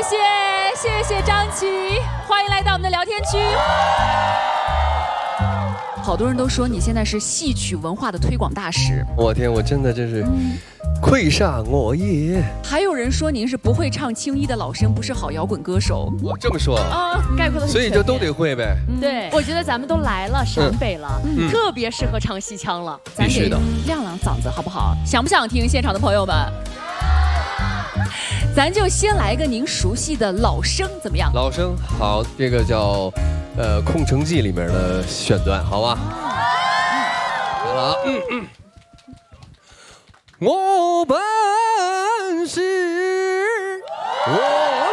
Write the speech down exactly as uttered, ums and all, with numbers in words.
谢谢谢张琪，欢迎来到我们的聊天区。好多人都说你现在是戏曲文化的推广大使。 我天，我真的真是愧煞我也。 还有人说您是不会唱青衣的老生，不是好摇滚歌手。 我这么说啊，概括的。 所以就都得会呗。 对，我觉得咱们都来了陕北了，特别适合唱戏腔了。 必须的， 亮亮嗓子好不好？想不想听现场的朋友们？咱就先来个您熟悉的老生，怎么样？ 老生好，这个叫呃《空城计》里面的选段，好吧？来了啊！嗯嗯。我本是我。